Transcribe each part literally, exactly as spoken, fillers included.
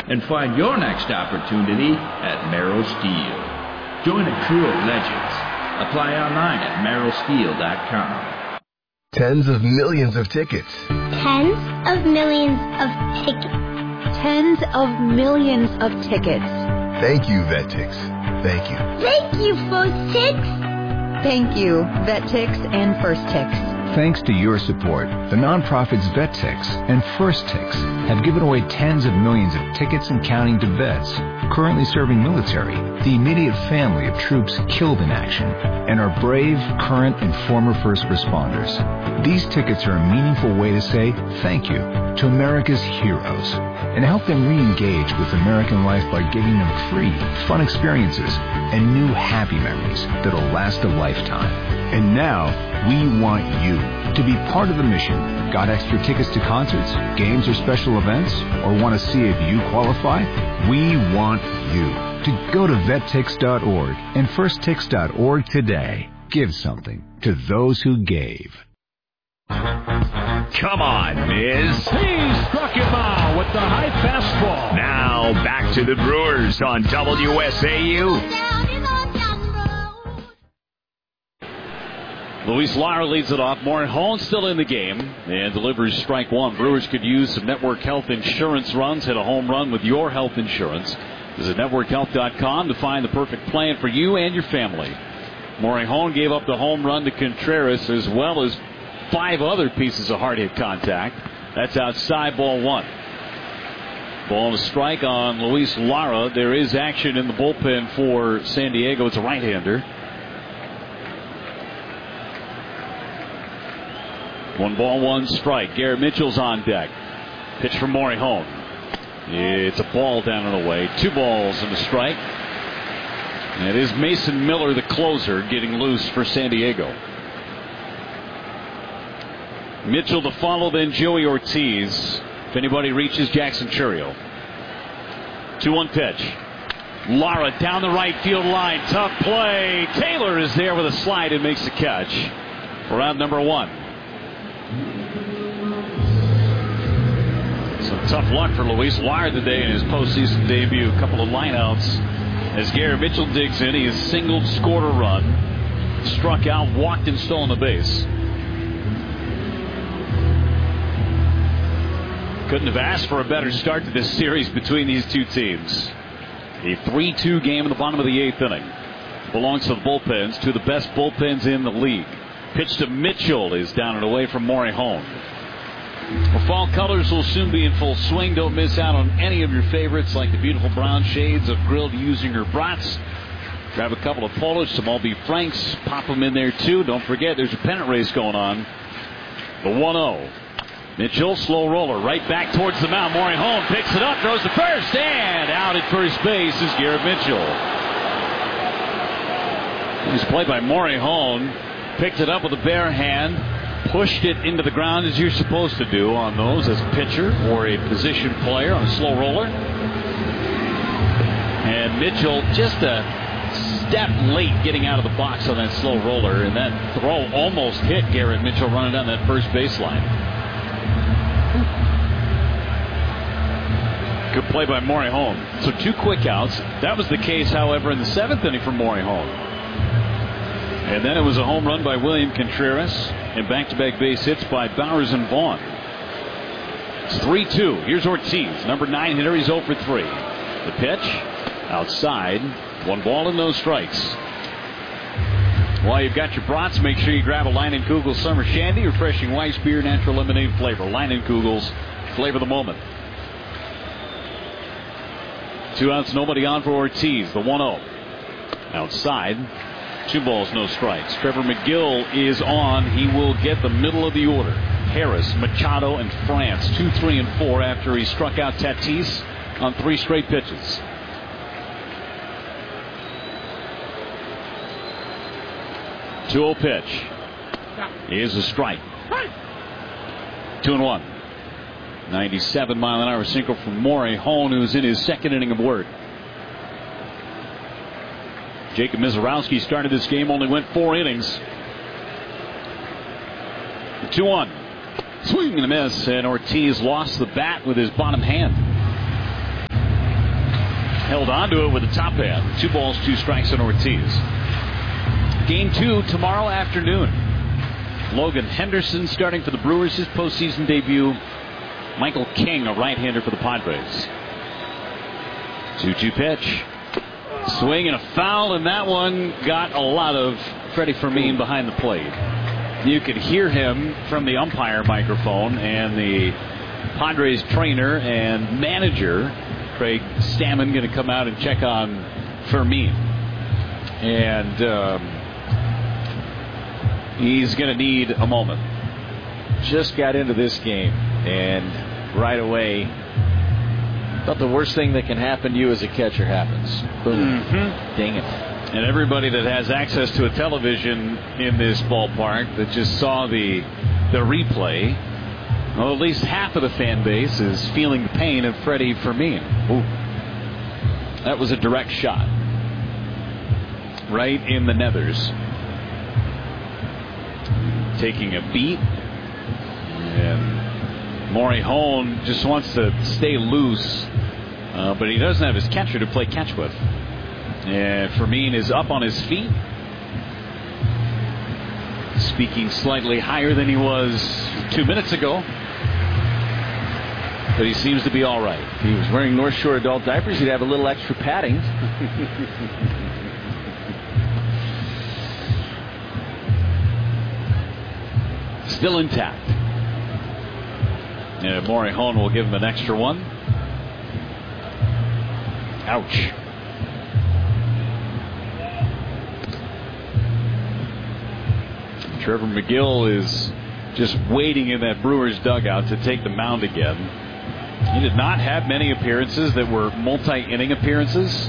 and find your next opportunity at Merrill Steel. Join a crew of legends. Apply online at merrill steel dot com. Tens of millions of tickets. Tens of millions of tickets. Tens of millions of tickets. Thank you, VetTix. Thank you. Thank you, FirstTix. Thank you, VetTix and FirstTix. Thanks to your support, the nonprofits VetTix and FirstTix have given away tens of millions of tickets and counting to vets currently serving military, the immediate family of troops killed in action, and our brave, current, and former first responders. These tickets are a meaningful way to say thank you to America's heroes and help them re-engage with American life by giving them free, fun experiences and new happy memories that'll last a lifetime. And now, we want you to be part of the mission. Got extra tickets to concerts, games, or special events? Or want to see if you qualify? We want you to go to vet tix dot org and first tix dot org today. Give something to those who gave. Come on, Miz. He struck him out with the high fastball. Now back to the Brewers on W S A U. Luis Lara leads it off. Morejon still in the game and delivers strike one. Brewers could use some network health insurance runs. Hit a home run with your health insurance. Visit network health dot com to find the perfect plan for you and your family. Morejon gave up the home run to Contreras as well as five other pieces of hard hit contact. That's outside, ball one. Ball and a strike on Luis Lara. There is action in the bullpen for San Diego. It's a right-hander. One ball, one strike. Garrett Mitchell's on deck. Pitch from Morejon. It's a ball down and away. Two balls and a strike. And it is Mason Miller, the closer, getting loose for San Diego. Mitchell to follow, then Joey Ortiz. If anybody reaches, Jackson Churio. two one pitch. Lara down the right field line. Tough play. Taylor is there with a slide and makes the catch for out number one. Some tough luck for Luis Lara today in his postseason debut. A couple of lineouts as Garrett Mitchell digs in. He has singled, scored a run, struck out, walked, and stolen a base. Couldn't have asked for a better start to this series between these two teams. A three two game in the bottom of the eighth inning. Belongs to the bullpens, two of the best bullpens in the league. Pitch to Mitchell is down and away from Morejon. The fall colors will soon be in full swing. Don't miss out on any of your favorites like the beautiful brown shades of grilled Usinger brats. Grab a couple of Polish, some All Beef Franks, pop them in there too. Don't forget there's a pennant race going on. The one oh. Mitchell, slow roller, right back towards the mound. Morejon picks it up, throws to first, and out at first base is Garrett Mitchell. He's played by Morejon. Picked it up with a bare hand, pushed it into the ground as you're supposed to do on those as a pitcher or a position player on a slow roller. And Mitchell just a step late getting out of the box on that slow roller, and that throw almost hit Garrett Mitchell running down that first baseline. Good play by Morejon. So two quick outs. That was the case, however, in the seventh inning for Morejon. And then it was a home run by William Contreras and back-to-back base hits by Bowers and Vaughn. It's three two. Here's Ortiz, number nine hitter. He's oh for three. The pitch outside. One ball and no strikes. While you've got your brats, make sure you grab a Leinenkugel Summer Shandy, refreshing Weiss beer, natural lemonade flavor. Leinenkugel's flavor the moment. Two outs, nobody on for Ortiz. The one oh. Outside. Two balls, no strikes. Trevor McGill is on. He will get the middle of the order. Harris, Machado, and France. Two, three, and four after he struck out Tatis on three straight pitches. two oh pitch. Is a strike. Two and one. ninety-seven mile an hour single from Morejon, who's in his second inning of work. Jacob Mizorowski started this game, only went four innings. two one. Swing and a miss, and Ortiz lost the bat with his bottom hand. held on to it with a top hand. Two balls, two strikes on Ortiz. Game two tomorrow afternoon. Logan Henderson starting for the Brewers, his postseason debut. Michael King, a right-hander for the Padres. two two pitch. Swing and a foul, and that one got a lot of Freddie Fermin behind the plate. You could hear him from the umpire microphone, and the Padres trainer and manager, Craig Stammen, going to come out and check on Fermin. And um, he's going to need a moment. Just got into this game, and right away, thought the worst thing that can happen to you as a catcher happens. Boom. Mm-hmm. Dang it. And everybody that has access to a television in this ballpark that just saw the the replay, well, at least half of the fan base is feeling the pain of Freddie Fermin. Ooh. That was a direct shot. Right in the nethers. Taking a beat. And Morejon just wants to stay loose, uh, but he doesn't have his catcher to play catch with. And Fermin is up on his feet, speaking slightly higher than he was two minutes ago, but he seems to be all right. If he was wearing North Shore adult diapers, he'd have a little extra padding. Still intact. Yeah, Morejon will give him an extra one. Ouch. Trevor McGill is just waiting in that Brewers dugout to take the mound again. He did not have many appearances that were multi-inning appearances.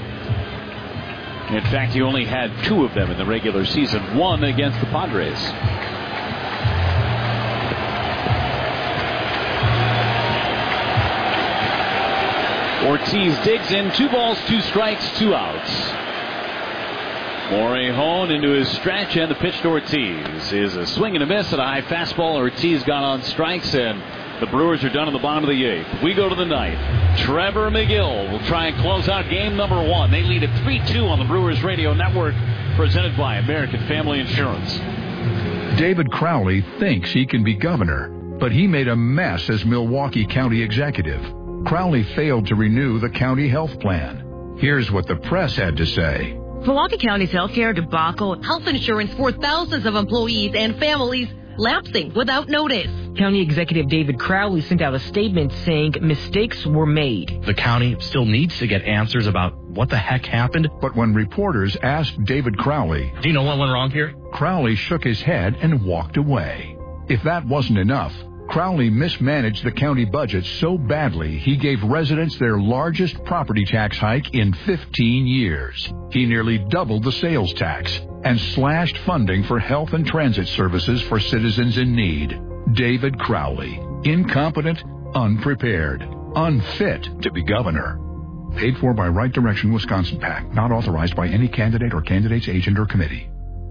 In fact, he only had two of them in the regular season, one against the Padres. Ortiz digs in, two balls, two strikes, two outs. Morejon into his stretch, and the pitch to Ortiz is a swing and a miss at a high fastball. Ortiz got on strikes, and the Brewers are done in the bottom of the eighth. We go to the ninth. Trevor McGill will try and close out game number one. They lead at three two on the Brewers Radio Network, presented by American Family Insurance. David Crowley thinks he can be governor, but he made a mess as Milwaukee County executive. Crowley failed to renew the county health plan. Here's what the press had to say. Milwaukee County's healthcare debacle, health insurance for thousands of employees and families lapsing without notice. County Executive David Crowley sent out a statement saying mistakes were made. The county still needs to get answers about what the heck happened. But when reporters asked David Crowley, do you know what went wrong here? Crowley shook his head and walked away. If that wasn't enough, Crowley mismanaged the county budget so badly he gave residents their largest property tax hike in fifteen years. He nearly doubled the sales tax and slashed funding for health and transit services for citizens in need. David Crowley, incompetent, unprepared, unfit to be governor. Paid for by Right Direction Wisconsin PAC, not authorized by any candidate or candidate's agent or committee.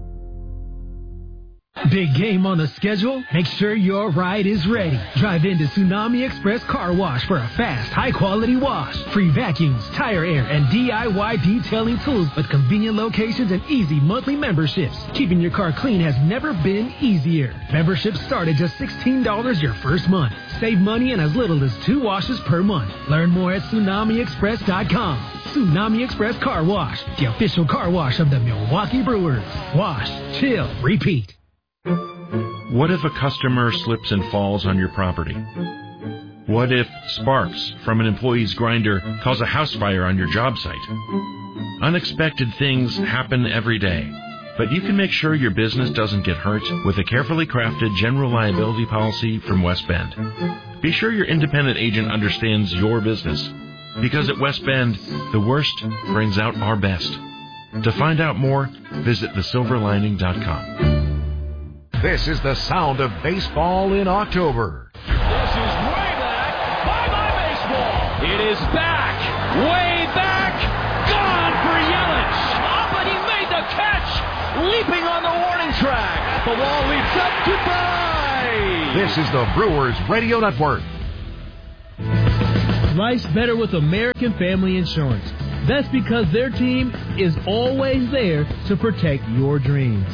Big game on the schedule? Make sure your ride is ready. Drive into Tsunami Express Car Wash for a fast, high-quality wash. Free vacuums, tire air, and D I Y detailing tools with convenient locations and easy monthly memberships. Keeping your car clean has never been easier. Memberships start at just sixteen dollars your first month. Save money in as little as two washes per month. Learn more at tsunami express dot com. Tsunami Express Car Wash, the official car wash of the Milwaukee Brewers. Wash, chill, repeat. What if a customer slips and falls on your property? What if sparks from an employee's grinder cause a house fire on your job site? Unexpected things happen every day, but you can make sure your business doesn't get hurt with a carefully crafted general liability policy from West Bend. Be sure your independent agent understands your business, because at West Bend, the worst brings out our best. To find out more, visit the silver lining dot com. This is the sound of baseball in October. This is way back. Bye-bye baseball. It is back. Way back. Gone for Yelich. Oh, but he made the catch. Leaping on the warning track. The wall leaps up. Goodbye. This is the Brewers Radio Network. Life's better with American Family Insurance. That's because their team is always there to protect your dreams.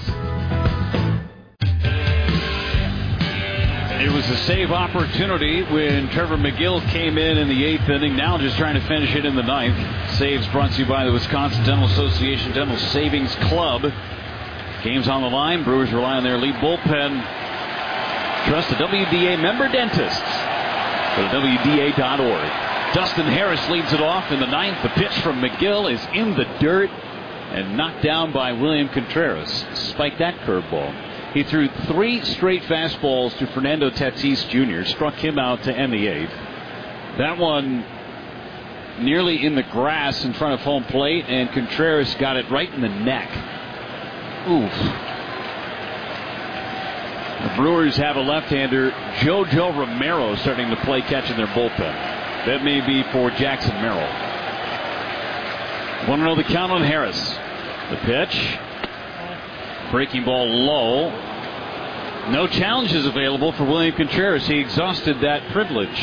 It was a save opportunity when Trevor McGill came in in the eighth inning. Now just trying to finish it in the ninth. Saves brought to you by the Wisconsin Dental Association Dental Savings Club. Games on the line. Brewers rely on their lead bullpen. Trust the W D A member dentists. Go to W D A dot org. Dustin Harris leads it off in the ninth. The pitch from McGill is in the dirt and knocked down by William Contreras. Spiked that curveball. He threw three straight fastballs to Fernando Tatis Junior Struck him out to end the eighth. That one nearly in the grass in front of home plate, and Contreras got it right in the neck. Oof. The Brewers have a left-hander, JoJo Romero, starting to play catch in their bullpen. That may be for Jackson Merrill. Want to know the count on Harris. The pitch. Breaking ball low. No challenges available for William Contreras. He exhausted that privilege.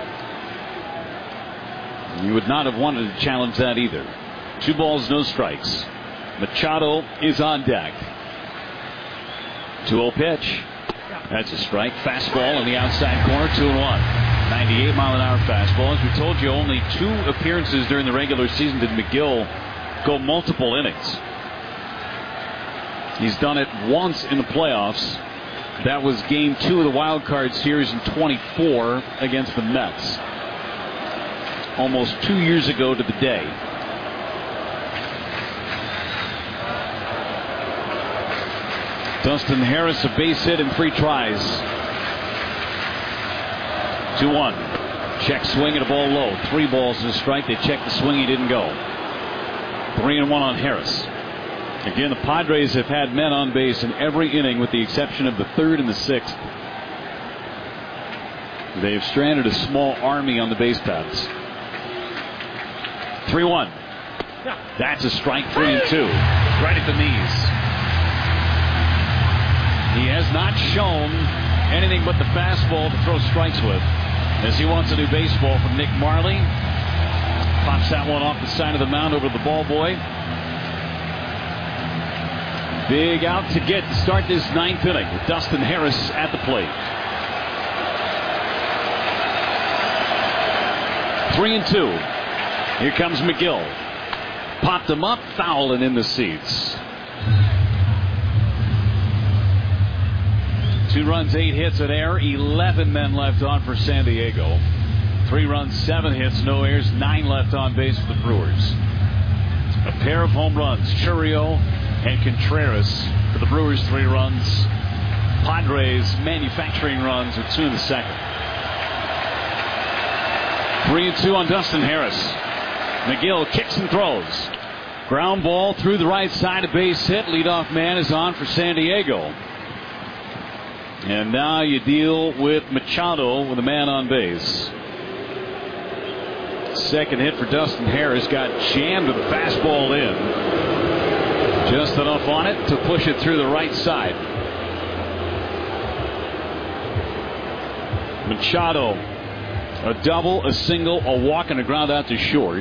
You would not have wanted to challenge that either. Two balls, no strikes. Machado is on deck. two oh pitch. That's a strike. Fastball in the outside corner, two and one. ninety-eight mile an hour fastball. As we told you, only two appearances during the regular season did McGill go multiple innings. He's done it once in the playoffs. That was game two of the wild card series in twenty-four against the Mets. Almost two years ago to the day. Dustin Harris, a base hit and three tries. two one. Check swing and a ball low. Three balls and a strike. They checked the swing. He didn't go. three and one on Harris. Again, the Padres have had men on base in every inning with the exception of the third and the sixth. They have stranded a small army on the base paths. three one. That's a strike, three and two. Right at the knees. He has not shown anything but the fastball to throw strikes with, as he wants a new baseball from Nick Marley. Pops that one off the side of the mound over the ball boy. Big out to get to start this ninth inning with Dustin Harris at the plate. Three and two. Here comes McGill. Popped him up, foul and in the seats. Two runs, eight hits, an error. Eleven men left on for San Diego. Three runs, seven hits, no errors. Nine left on base for the Brewers. A pair of home runs. Churio and Contreras for the Brewers, three runs. Padres manufacturing runs with two in the second. Three and two on Dustin Harris. McGill kicks and throws. Ground ball through the right side, a base hit. Leadoff man is on for San Diego. And now you deal with Machado with a man on base. Second hit for Dustin Harris got jammed with a fastball in. Just enough on it to push it through the right side. Machado, a double, a single, a walk, and a ground out to short.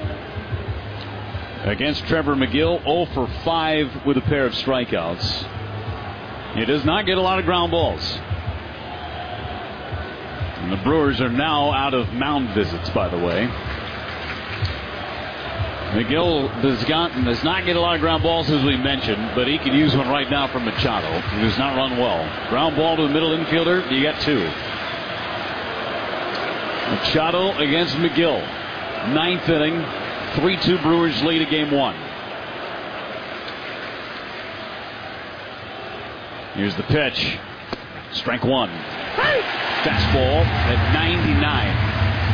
Against Trevor McGill, oh for five with a pair of strikeouts. He does not get a lot of ground balls. And the Brewers are now out of mound visits, by the way. McGill does, got, does not get a lot of ground balls, as we mentioned, but he could use one right now from Machado, who does not run well. Ground ball to the middle infielder, you got two. Machado against McGill. Ninth inning, three two Brewers lead at game one. Here's the pitch. Strike one. Fastball at ninety-nine.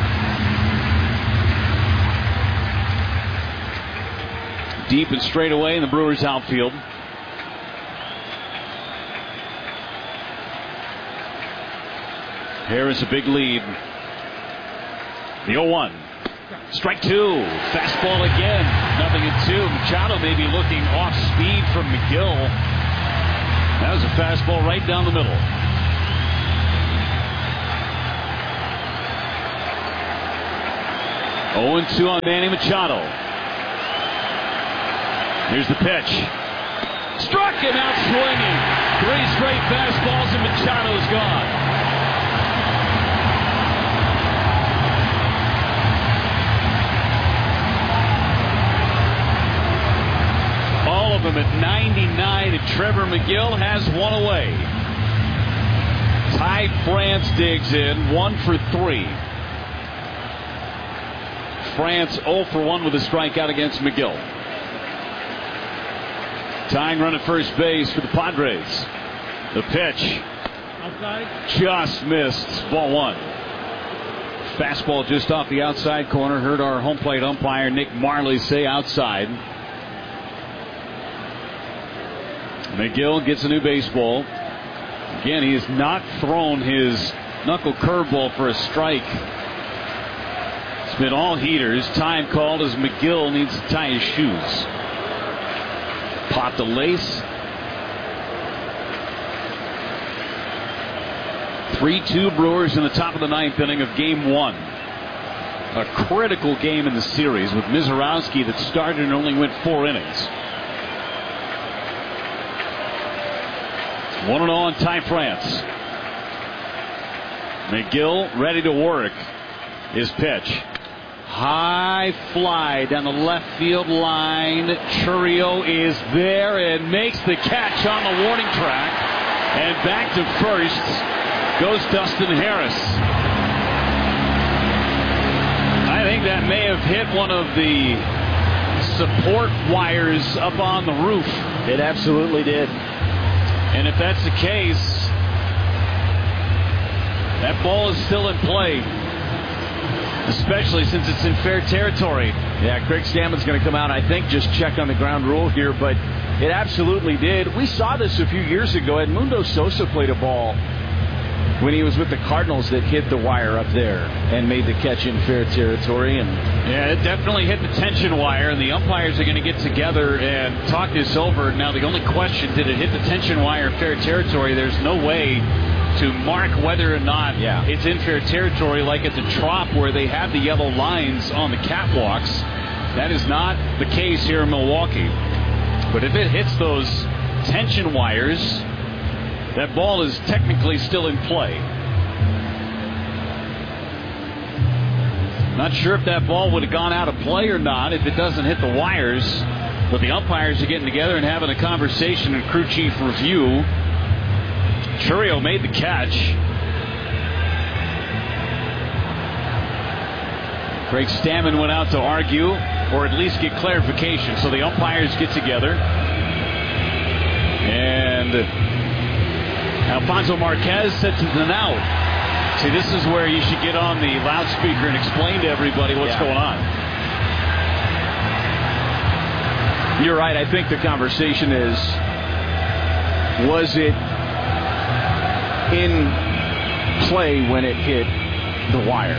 Deep and straight away in the Brewers outfield. Harris a big lead. The oh one. Strike two. Fastball again. Nothing in two. Machado may be looking off speed from McGill. That was a fastball right down the middle. oh and two on Manny Machado. Here's the pitch. Struck him out swinging. Three straight fastballs and Machado's gone. All of them at ninety-nine, and Trevor McGill has one away. Ty France digs in, one for three. France oh for one with a strikeout against McGill. Tying run at first base for the Padres. The pitch. Outside. Just missed. Ball one. Fastball just off the outside corner. Heard our home plate umpire Nick Marley say outside. McGill gets a new baseball. Again, he has not thrown his knuckle curveball for a strike. It's been all heaters. Time called as McGill needs to tie his shoes. Popped a lace. three two Brewers in the top of the ninth inning of game one. A critical game in the series with Mizorowski that started and only went four innings. one and oh on Ty France. McGill ready to work. His pitch. High fly down the left field line. Chourio is there and makes the catch on the warning track. And back to first goes Dustin Harris. I think that may have hit one of the support wires up on the roof. It absolutely did. And if that's the case, that ball is still in play, especially since it's in fair territory. Yeah, Craig Stammen's going to come out, I think, just check on the ground rule here, but it absolutely did. We saw this a few years ago. Edmundo Sosa played a ball when he was with the Cardinals that hit the wire up there and made the catch in fair territory. And yeah, it definitely hit the tension wire, and the umpires are going to get together and talk this over. Now, the only question, did it hit the tension wire in fair territory? There's no way to mark whether or not yeah. it's in fair territory, like at the Trop where they have the yellow lines on the catwalks. That is not the case here in Milwaukee. But if it hits those tension wires, that ball is technically still in play. Not sure if that ball would have gone out of play or not if it doesn't hit the wires. But the umpires are getting together and having a conversation in crew chief review. Chourio made the catch. Craig Stammen went out to argue, or at least get clarification. So the umpires get together. And Alfonso Marquez said to the out. See, this is where you should get on the loudspeaker and explain to everybody what's yeah. going on. You're right. I think the conversation is, was it in play when it hit the wire?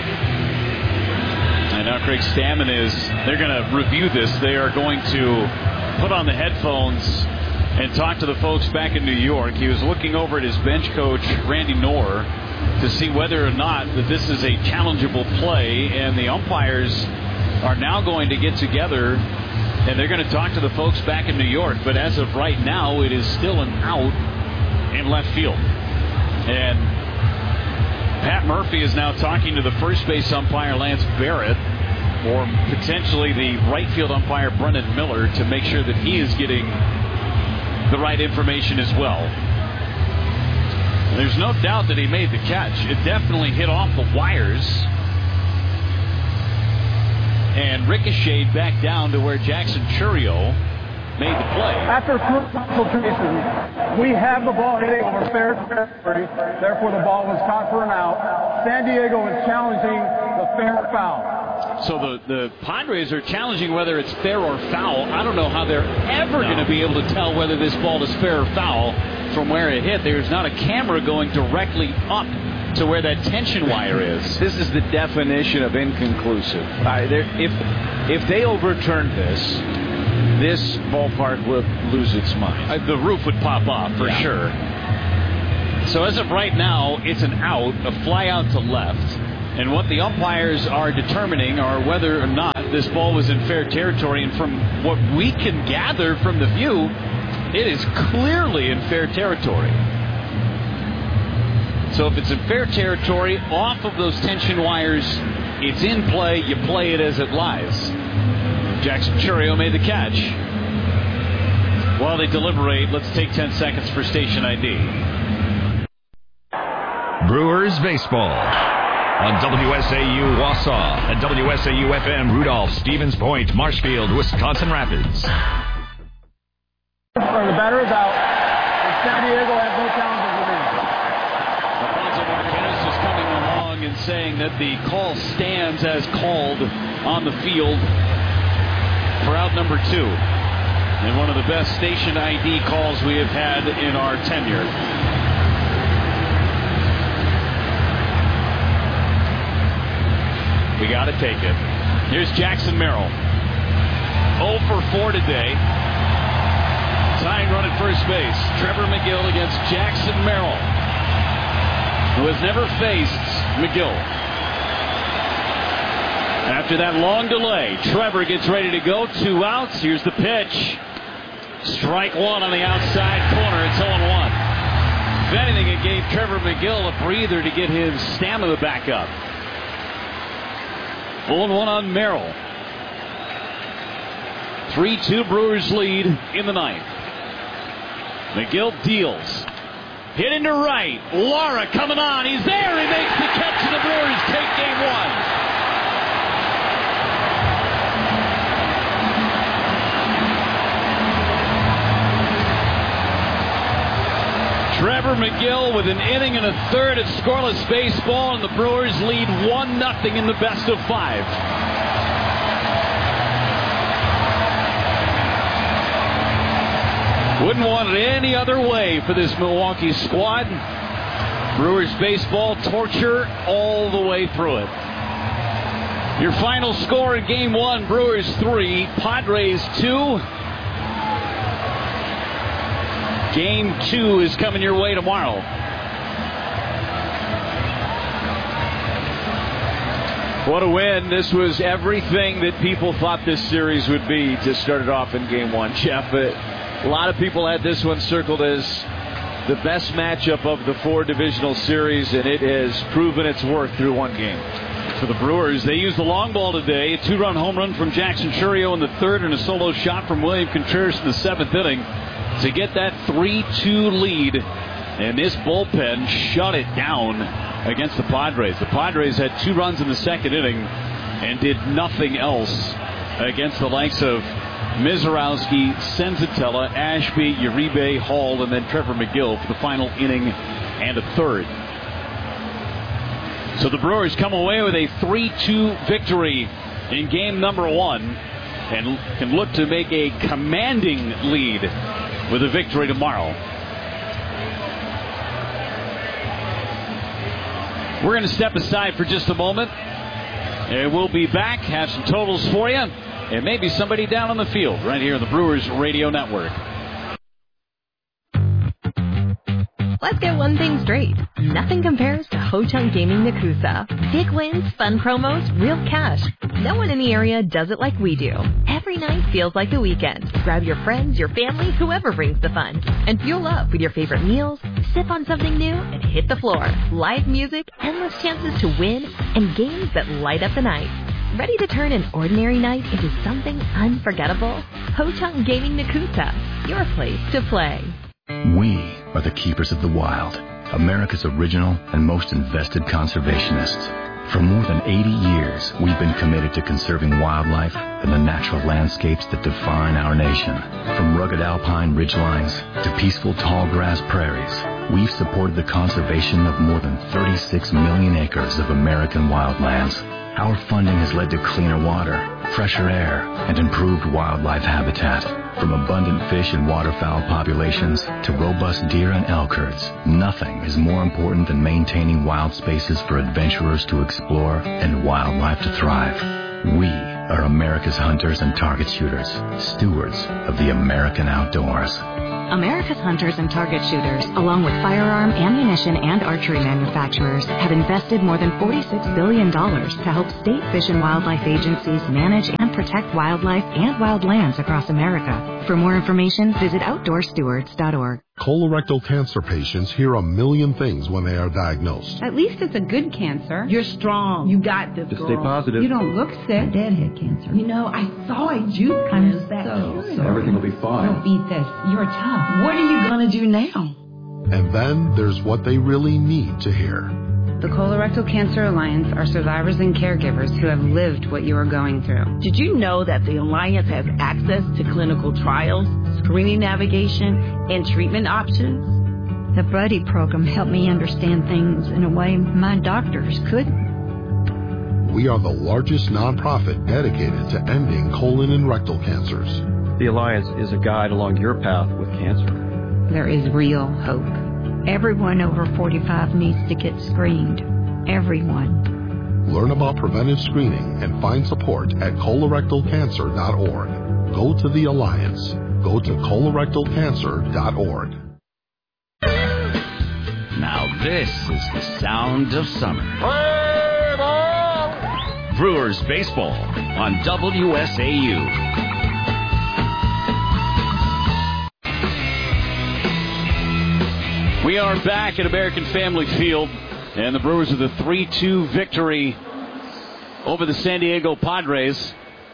And now Craig Stammen is, they're going to review this. They are going to put on the headphones and talk to the folks back in New York. He was looking over at his bench coach, Randy Knorr, to see whether or not that this is a challengeable play. And the umpires are now going to get together, and they're going to talk to the folks back in New York. But as of right now, it is still an out in left field. And Pat Murphy is now talking to the first base umpire, Lance Barrett, or potentially the right field umpire, Brendan Miller, to make sure that he is getting the right information as well. There's no doubt that he made the catch. It definitely hit off the wires and ricocheted back down to where Jackson Chourio made the play. After consultation, we have the ball hitting over fair territory. Therefore, the ball was caught for an out. San Diego is challenging the fair foul. So the, the Padres are challenging whether it's fair or foul. I don't know how they're ever no. going to be able to tell whether this ball is fair or foul from where it hit. There's not a camera going directly up to where that tension wire is. This is the definition of inconclusive. Uh, if if they overturned this, this ballpark would lose its mind. Uh, the roof would pop off for yeah. sure. So as of right now, it's an out, a fly out to left. And what the umpires are determining are whether or not this ball was in fair territory. And from what we can gather from the view, it is clearly in fair territory. So if it's in fair territory, off of those tension wires, it's in play. You play it as it lies. Jackson Chourio made the catch. While they deliberate, let's take ten seconds for station I D. Brewers baseball on W S A U Wausau and W S A U F M Rudolph, Stevens Point, Marshfield, Wisconsin Rapids. The batter is out. And San Diego has no challenges remaining. Alfonso Martinez is coming along and saying that the call stands as called on the field for out number two. And one of the best station I D calls we have had in our tenure. We got to take it. Here's Jackson Merrill. oh for four today. Tying run at first base. Trevor McGill against Jackson Merrill, who has never faced McGill. After that long delay, Trevor gets ready to go. Two outs. Here's the pitch. Strike one on the outside corner. It's oh one. If anything, it gave Trevor McGill a breather to get his stamina back up. oh one on Merrill. three two Brewers lead in the ninth. McGill deals. Hit into right. Lara coming on. He's there. He makes the catch, and the Brewers take game one. Trevor McGill with an inning and a third at scoreless baseball, and the Brewers lead one nothing in the best of five. Wouldn't want it any other way for this Milwaukee squad. Brewers baseball torture all the way through it. Your final score in game one, Brewers three, Padres two. Game two is coming your way tomorrow. What a win. This was everything that people thought this series would be to start it off in game one. Jeff, a lot of people had this one circled as the best matchup of the four divisional series, and it has proven its worth through one game. For the Brewers, they used the long ball today. A two-run home run from Jackson Chourio in the third and a solo shot from William Contreras in the seventh inning to get that three two lead, and this bullpen shut it down against the Padres. The Padres had two runs in the second inning and did nothing else against the likes of Mizorowski, Senzatella, Ashby, Uribe, Hall, and then Trevor McGill for the final inning and a third. So the Brewers come away with a three two victory in game number one and can look to make a commanding lead with a victory tomorrow. We're going to step aside for just a moment, and we'll be back, have some totals for you, and maybe somebody down on the field right here on the Brewers Radio Network. Let's get one thing straight. Nothing compares to Ho-Chunk Gaming Nakusa. Big wins, fun promos, real cash. No one in the area does it like we do. Every night feels like the weekend. Grab your friends, your family, whoever brings the fun. And fuel up with your favorite meals, sip on something new, and hit the floor. Live music, endless chances to win, and games that light up the night. Ready to turn an ordinary night into something unforgettable? Ho-Chunk Gaming Nakusa, your place to play. We are the keepers of the wild, America's original and most invested conservationists. For more than eighty years, we've been committed to conserving wildlife and the natural landscapes that define our nation. From rugged alpine ridgelines to peaceful tall grass prairies, we've supported the conservation of more than thirty-six million acres of American wildlands. Our funding has led to cleaner water, fresher air, and improved wildlife habitat. From abundant fish and waterfowl populations to robust deer and elk herds, nothing is more important than maintaining wild spaces for adventurers to explore and wildlife to thrive. We are America's hunters and target shooters, stewards of the American outdoors. America's hunters and target shooters, along with firearm, ammunition, and archery manufacturers, have invested more than forty-six billion dollars to help state fish and wildlife agencies manage and protect wildlife and wildlands across America. For more information, visit outdoor stewards dot org. Colorectal cancer patients hear a million things when they are diagnosed. At least it's a good cancer. You're strong. You got this, Just girl. stay positive. You don't look sick. Deadhead cancer. You know, I saw a juice kind of that. So, so Everything will be fine. Don't beat this. You're tough. What are you going to do now? And then there's what they really need to hear. The Colorectal Cancer Alliance are survivors and caregivers who have lived what you are going through. Did you know that the Alliance has access to clinical trials, screening navigation, and treatment options? The Buddy program helped me understand things in a way my doctors couldn't. We are the largest nonprofit dedicated to ending colon and rectal cancers. The Alliance is a guide along your path with cancer. There is real hope. Everyone over forty-five needs to get screened. Everyone. Learn about preventive screening and find support at colorectal cancer dot org. Go to the Alliance. Go to colorectal cancer dot org. Now this is the sound of summer. Brewers baseball on W S A U. We are back at American Family Field, and the Brewers with a three two victory over the San Diego Padres.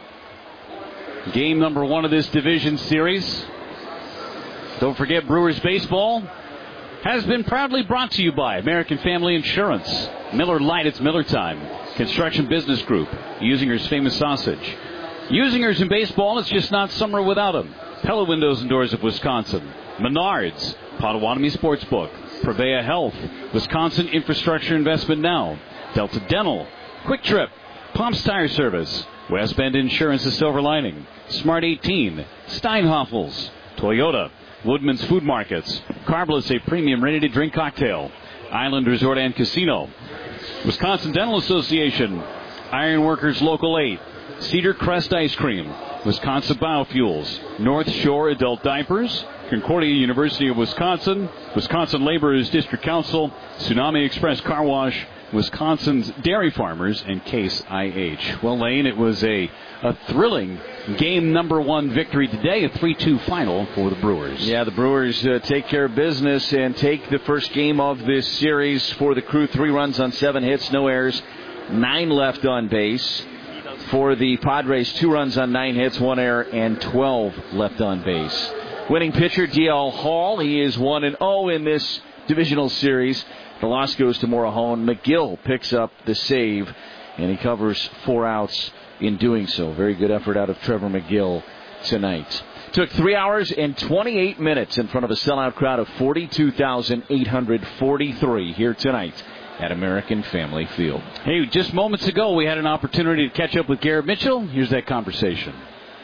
Game number one of this division series. Don't forget, Brewers baseball has been proudly brought to you by American Family Insurance, Miller Lite, it's Miller time, Construction Business Group, Usinger's Famous Sausage. Usinger's in baseball, it's just not summer without them. Pella Windows and Doors of Wisconsin, Menards, Potawatomi Sportsbook, Prevea Health, Wisconsin Infrastructure Investment Now, Delta Dental, Quick Trip, Palms Tire Service, West Bend Insurance, The Silver Lining, Smart eighteen, Steinhoffels, Toyota, Woodman's Food Markets, Carbliss, a premium ready-to-drink cocktail, Island Resort and Casino, Wisconsin Dental Association, Ironworkers Local eight, Cedar Crest Ice Cream, Wisconsin Biofuels, North Shore Adult Diapers, Concordia University of Wisconsin, Wisconsin Laborers District Council, Tsunami Express Car Wash, Wisconsin's Dairy Farmers, and Case I H. Well, Lane, it was a, a thrilling game number one victory today, a three two final for the Brewers. Yeah, the Brewers uh, take care of business and take the first game of this series for the Crew. Three runs on seven hits, no errors, nine left on base. For the Padres, two runs on nine hits, one error, and twelve left on base. Winning pitcher, D L Hall. He is one and oh in this divisional series. The loss goes to Morejon. McGill picks up the save, and he covers four outs in doing so. Very good effort out of Trevor McGill tonight. Took three hours and twenty-eight minutes in front of a sellout crowd of forty-two thousand eight hundred forty-three here tonight at American Family Field. Hey, just moments ago, we had an opportunity to catch up with Garrett Mitchell. Here's that conversation.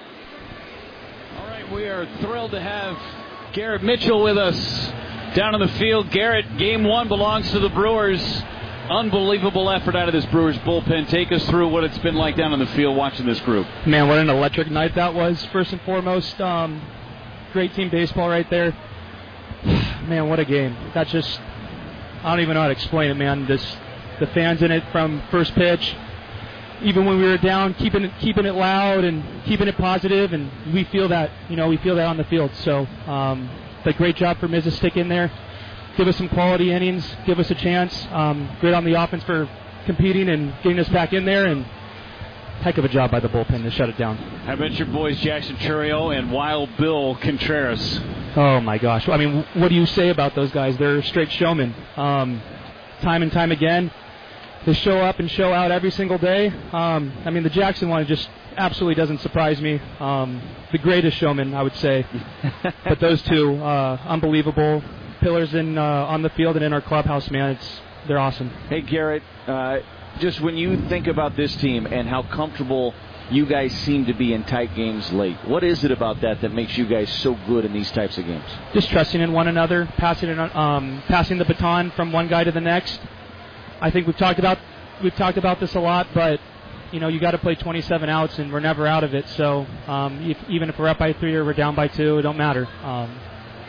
All right, we are thrilled to have Garrett Mitchell with us down in the field. Garrett, game one belongs to the Brewers. Unbelievable effort out of this Brewers bullpen. Take us through what it's been like down in the field watching this group. Man, what an electric night that was, first and foremost. Um, great team baseball right there. Man, what a game. That's just, I don't even know how to explain it, man. This, the fans in it from first pitch, even when we were down, keeping it, keeping it loud and keeping it positive, and we feel that, you know, we feel that on the field. So, um, a great job for Miz to stick in there, give us some quality innings, give us a chance. Um, great on the offense for competing and getting us back in there, and heck of a job by the bullpen to shut it down. How about your boys Jackson Churio and Wild Bill Contreras? Oh, my gosh. I mean, what do you say about those guys? They're straight showmen. Um, time and time again, they show up and show out every single day. Um, I mean, the Jackson one just absolutely doesn't surprise me. Um, the greatest showman, I would say. But those two, uh, unbelievable pillars in uh, on the field and in our clubhouse, man. It's they're awesome. Hey, Garrett, uh, just when you think about this team and how comfortable you guys seem to be in tight games late, what is it about that that makes you guys so good in these types of games? Just trusting in one another, passing it, um, passing the baton from one guy to the next. I think we've talked about we've talked about this a lot, but you know, you got to play twenty-seven outs, and we're never out of it. So um, if, even if we're up by three or we're down by two, it don't matter. Um,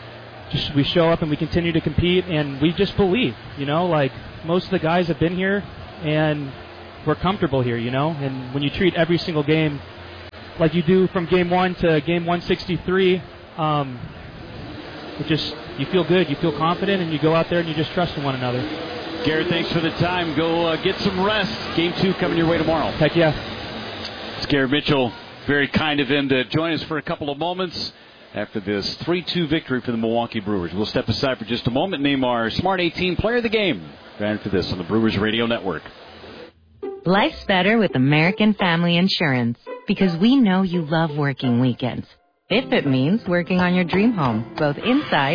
just we show up and we continue to compete, and we just believe, you know, like most of the guys have been here, and we're comfortable here, you know. And when you treat every single game like you do from game one to game one sixty-three, um, it just, you feel good, you feel confident, and you go out there and you just trust in one another. Garrett, thanks for the time. Go uh, get some rest. Game two coming your way tomorrow. Heck yeah. It's Garrett Mitchell. Very kind of him to join us for a couple of moments after this three two victory for the Milwaukee Brewers. We'll step aside for just a moment, name our Smart eighteen Player of the Game. Right after this on the Brewers Radio Network. Life's better with American Family Insurance because we know you love working weekends. If it means working on your dream home, both inside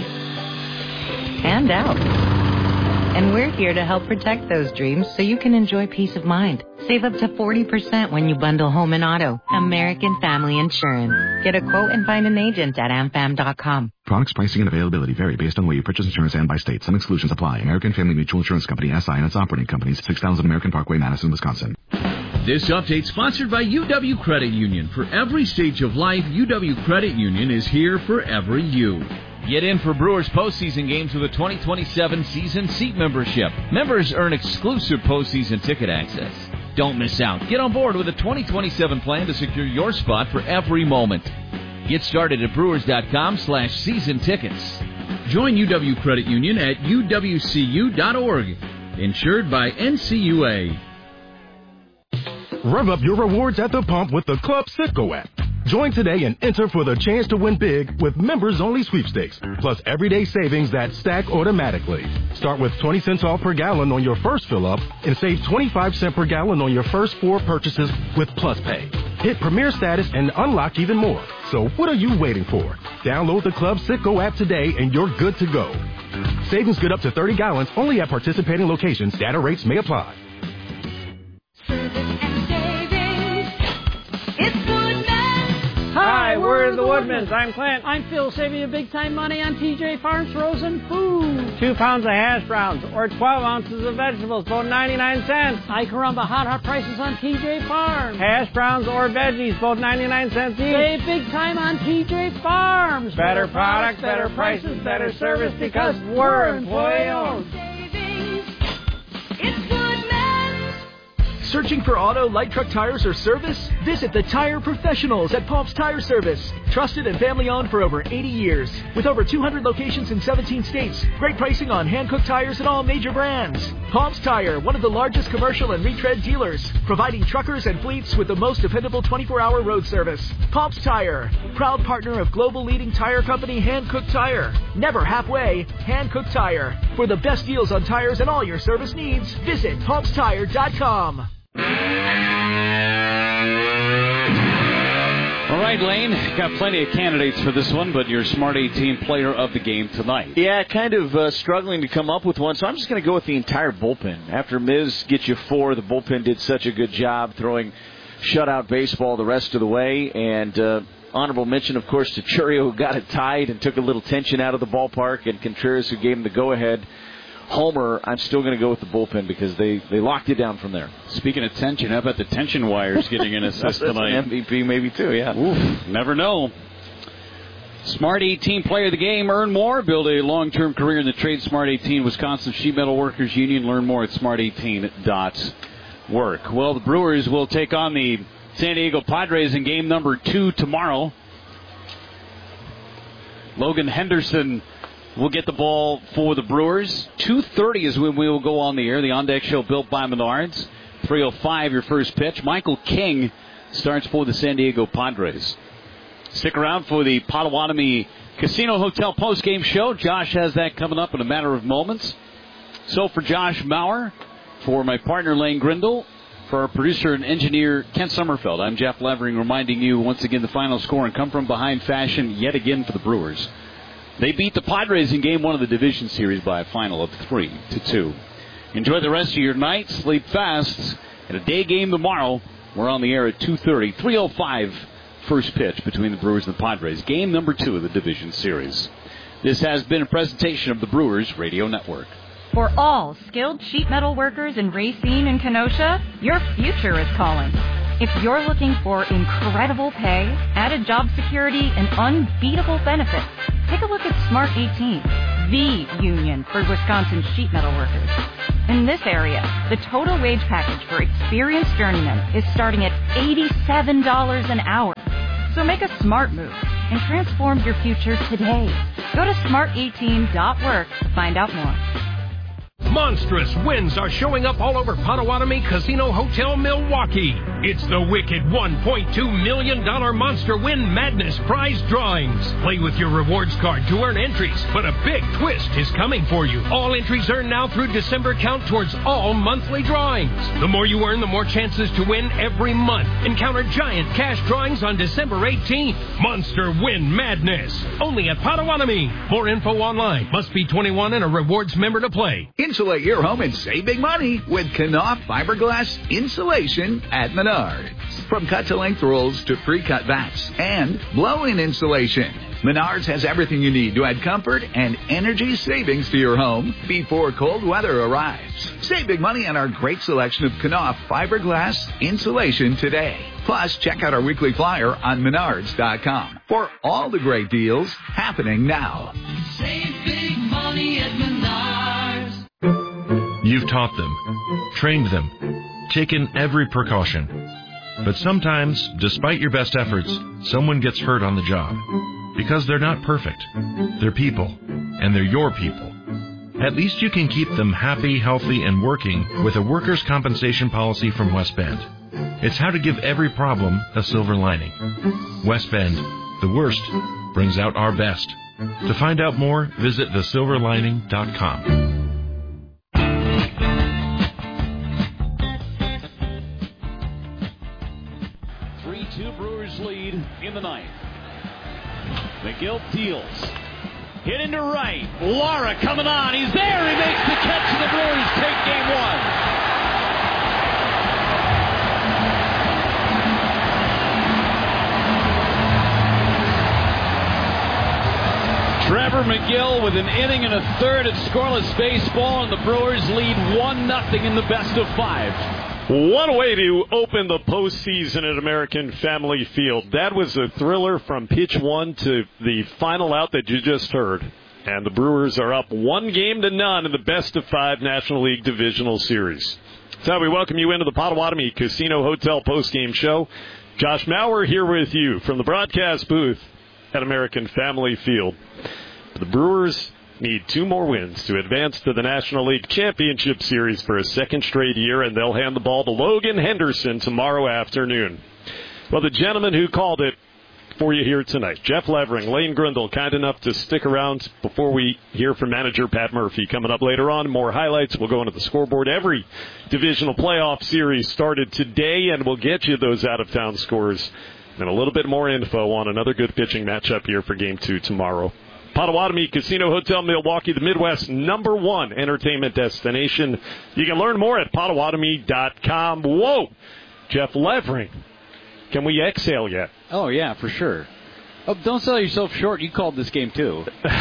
and out. And we're here to help protect those dreams so you can enjoy peace of mind. Save up to forty percent when you bundle home and auto. American Family Insurance. Get a quote and find an agent at am fam dot com. Products, pricing, and availability vary based on where you purchase insurance and by state. Some exclusions apply. American Family Mutual Insurance Company, S I and its operating companies, six thousand American Parkway, Madison, Wisconsin. This update sponsored by U W Credit Union. For every stage of life, U W Credit Union is here for every you. Get in for Brewers postseason games with a twenty twenty-seven season seat membership. Members earn exclusive postseason ticket access. Don't miss out. Get on board with a twenty twenty-seven plan to secure your spot for every moment. Get started at brewers.com slash season tickets. Join U W Credit Union at u w c u dot org. Insured by N C U A. Rev up your rewards at the pump with the Club Citgo app. Join today and enter for the chance to win big with members-only sweepstakes, plus everyday savings that stack automatically. Start with twenty cents off per gallon on your first fill-up and save twenty-five cents per gallon on your first four purchases with Plus Pay. Hit Premier status and unlock even more. So what are you waiting for? Download the Club Citgo app today and you're good to go. Savings good up to thirty gallons only at participating locations. Data rates may apply. Hi, we're the Woodmans. I'm Clint. I'm Phil, saving you big time money on T J Farms frozen food. Two pounds of hash browns or twelve ounces of vegetables, both ninety-nine cents. Hi, Caramba, hot, hot prices on T J Farms. Hash browns or veggies, both ninety-nine cents each. Save big time on T J Farms. Better products, better prices, better service because we're employee owned. Searching for auto, light truck tires, or service? Visit the Tire Professionals at Palms Tire Service. Trusted and family-owned for over eighty years. With over two hundred locations in seventeen states. Great pricing on hand-cooked tires and all major brands. Palms Tire, one of the largest commercial and retread dealers. Providing truckers and fleets with the most dependable twenty-four hour road service. Palms Tire, proud partner of global leading tire company Hand-Cooked Tire. Never halfway, Hand-Cooked Tire. For the best deals on tires and all your service needs, visit palms tire dot com. All right, Lane, got plenty of candidates for this one, but your Smart eighteen Player of the Game tonight. Yeah, kind of uh, struggling to come up with one, so I'm just going to go with the entire bullpen. After Miz gets you four, the bullpen did such a good job throwing shutout baseball the rest of the way, and uh, honorable mention, of course, to Churio, who got it tied and took a little tension out of the ballpark, and Contreras, who gave him the go-ahead. Homer, I'm still going to go with the bullpen because they, they locked it down from there. Speaking of tension, how about the tension wires getting an assist tonight? M V P maybe too, yeah. Oof, never know. Smart eighteen Player of the Game, earn more, build a long-term career in the trade. Smart eighteen, Wisconsin Sheet Metal Workers Union. Learn more at smart eighteen dot work. Well, the Brewers will take on the San Diego Padres in game number two tomorrow. Logan Henderson will get the ball for the Brewers. two thirty is when we will go on the air. The On Deck Show built by Menards. three oh five, your first pitch. Michael King starts for the San Diego Padres. Stick around for the Potawatomi Casino Hotel postgame show. Josh has that coming up in a matter of moments. So for Josh Maurer, for my partner Lane Grindle, for our producer and engineer Kent Sommerfeld, I'm Jeff Levering reminding you once again the final score and come from behind fashion yet again for the Brewers. They beat the Padres in game one of the division series by a final of three to two. Enjoy the rest of your night. Sleep fast. And a day game tomorrow. We're on the air at two thirty. three oh five first pitch between the Brewers and the Padres. Game number two of the division series. This has been a presentation of the Brewers Radio Network. For all skilled sheet metal workers in Racine and Kenosha, your future is calling. If you're looking for incredible pay, added job security, and unbeatable benefits, Take a look at Smart eighteen, the union for Wisconsin sheet metal workers. In this area, the total wage package for experienced journeymen is starting at eighty-seven dollars an hour. So make a smart move and transform your future today. Go to smart eighteen dot work to find out more. Monstrous wins are showing up all over Potawatomi Casino Hotel Milwaukee. It's the wicked one point two million dollars Monster Win Madness prize drawings. Play with your rewards card to earn entries, but a big twist is coming for you. All entries earned now through December count towards all monthly drawings. The more you earn, the more chances to win every month. Encounter giant cash drawings on December eighteenth. Monster Win Madness. Only at Potawatomi. More info online. Must be twenty-one and a rewards member to play. Insulate your home and save big money with Knauf fiberglass insulation at Menards. From cut-to-length rolls to pre-cut bats and blow-in insulation, Menards has everything you need to add comfort and energy savings to your home before cold weather arrives. Save big money on our great selection of Knauf fiberglass insulation today. Plus, check out our weekly flyer on menards dot com for all the great deals happening now. Save big money at Menards. You've taught them, trained them, taken every precaution. But sometimes, despite your best efforts, someone gets hurt on the job. Because they're not perfect. They're people, and they're your people. At least you can keep them happy, healthy, and working with a workers' compensation policy from West Bend. It's how to give every problem a silver lining. West Bend, the worst brings out our best. To find out more, visit the silver lining dot com. three two Brewers lead in the ninth. McGill deals. Hit into right. Lara coming on. He's there. He makes the catch, and the Brewers take game one. Trevor McGill with an inning and a third of scoreless baseball, and the Brewers lead one nothing in the best of five. What a way to open the postseason at American Family Field. That was a thriller from pitch one to the final out that you just heard. And the Brewers are up one game to none in the best of five National League Divisional Series. So we welcome you into the Potawatomi Casino Hotel postgame show. Josh Mauer here with you from the broadcast booth at American Family Field. The Brewers need two more wins to advance to the National League Championship Series for a second straight year, and they'll hand the ball to Logan Henderson tomorrow afternoon. Well, the gentleman who called it for you here tonight, Jeff Levering, Lane Grindle, kind enough to stick around before we hear from manager Pat Murphy. Coming up later on, more highlights. We'll go into the scoreboard. Every divisional playoff series started today, and we'll get you those out-of-town scores and a little bit more info on another good pitching matchup here for Game two tomorrow. Potawatomi Casino Hotel Milwaukee, the Midwest's number one entertainment destination. You can learn more at potawatomi dot com. Whoa! Jeff Levering. Can we exhale yet? Oh, yeah, for sure. Oh, don't sell yourself short. You called this game, too.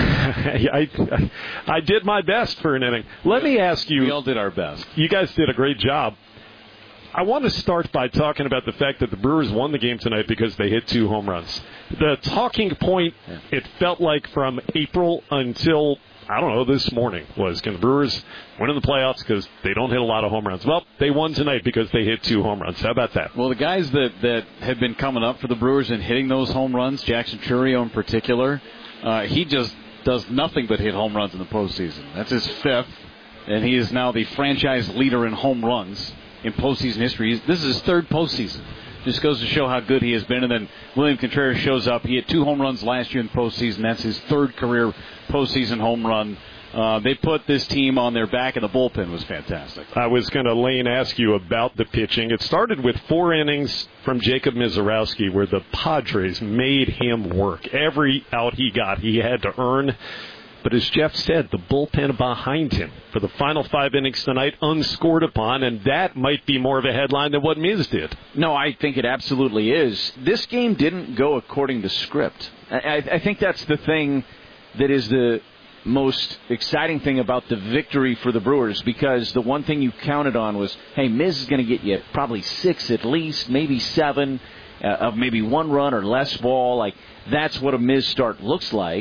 I, I, I did my best for an inning. Let me ask you. We all did our best. You guys did a great job. I want to start by talking about the fact that the Brewers won the game tonight because they hit two home runs. The talking point, it felt like from April until, I don't know, this morning was, can the Brewers win in the playoffs because they don't hit a lot of home runs? Well, they won tonight because they hit two home runs. How about that? Well, the guys that, that have been coming up for the Brewers and hitting those home runs, Jackson Chourio in particular, uh, he just does nothing but hit home runs in the postseason. That's his fifth, and he is now the franchise leader in home runs in postseason history. This is his third postseason. Just goes to show how good he has been. And then William Contreras shows up. He hit two home runs last year in the postseason. That's his third career postseason home run. Uh, they put this team on their back, and the bullpen was fantastic. I was going to, Lane, ask you about the pitching. It started with four innings from Jacob Mizorowski where the Padres made him work. Every out he got, he had to earn. But as Jeff said, the bullpen behind him for the final five innings tonight unscored upon, and that might be more of a headline than what Miz did. No, I think it absolutely is. This game didn't go according to script. I, I think that's the thing that is the most exciting thing about the victory for the Brewers, because the one thing you counted on was, hey, Miz is going to get you probably six at least, maybe seven, uh, of maybe one run or less ball. Like, that's what a Miz start looks like.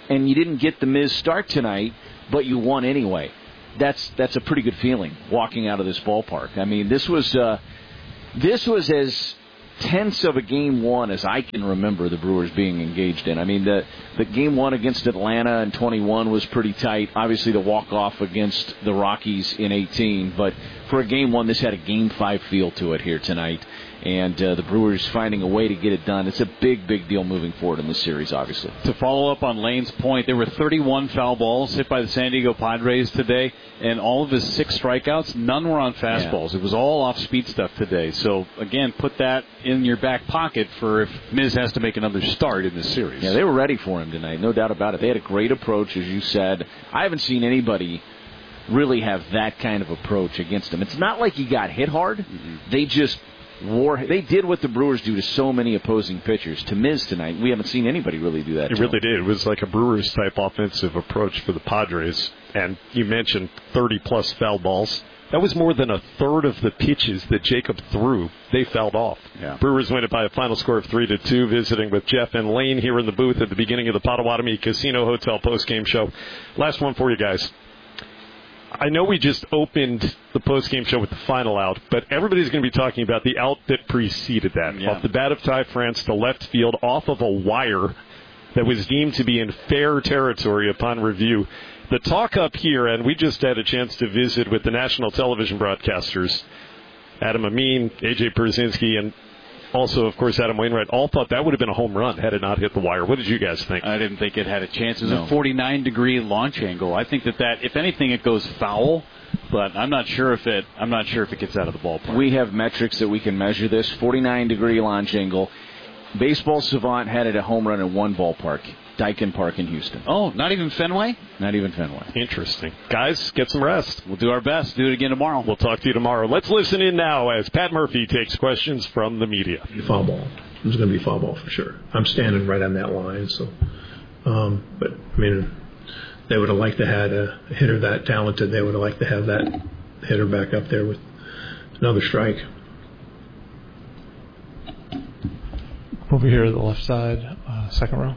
and you didn't get the Miz start tonight, but you won anyway. That's that's a pretty good feeling walking out of this ballpark. I mean, this was uh, this was as tense of a game one as I can remember the Brewers being engaged in. I mean, the the game one against Atlanta in twenty-one was pretty tight. Obviously, the walk-off against the Rockies in eighteen. But for a game one, this had a game five feel to it here tonight. And uh, the Brewers finding a way to get it done. It's a big, big deal moving forward in this series, obviously. To follow up on Lane's point, there were thirty-one foul balls hit by the San Diego Padres today, and all of his six strikeouts, none were on fastballs. Yeah. It was all off-speed stuff today. So, again, put that in your back pocket for if Miz has to make another start in this series. Yeah, they were ready for him tonight, no doubt about it. They had a great approach, as you said. I haven't seen anybody really have that kind of approach against him. It's not like he got hit hard. Mm-hmm. They just... War, they did what the Brewers do to so many opposing pitchers. To Miz tonight, we haven't seen anybody really do that. It really did. It was like a Brewers-type offensive approach for the Padres. And you mentioned thirty-plus foul balls. That was more than a third of the pitches that Jacob threw. They fouled off. Yeah. Brewers win it by a final score of three to two. Visiting with Jeff and Lane here in the booth at the beginning of the Potawatomi Casino Hotel postgame show. Last one for you guys. I know we just opened the post-game show with the final out, but everybody's going to be talking about the out that preceded that. Yeah. Off the bat of Ty France to left field, off of a wire that was deemed to be in fair territory upon review. The talk up here, and we just had a chance to visit with the national television broadcasters, Adam Amin, A J Pierzynski, and also, of course, Adam Wainwright, all thought that would have been a home run had it not hit the wire. What did you guys think? I didn't think it had a chance. It was no. a forty-nine degree launch angle. I think that, that, if anything, it goes foul, but I'm not sure if it I'm not sure if it gets out of the ballpark. We have metrics that we can measure this. forty-nine degree launch angle. Baseball Savant had it a home run in one ballpark, Daikin Park in Houston. Oh, not even Fenway? Not even Fenway. Interesting. Guys, get some rest. We'll do our best. Do it again tomorrow. We'll talk to you tomorrow. Let's listen in now as Pat Murphy takes questions from the media. Foul ball. It's going to be foul ball for sure. I'm standing right on that line. So, um, but I mean, they would have liked to have a hitter that talented. They would have liked to have that hitter back up there with another strike. Over here, the left side, uh, second row.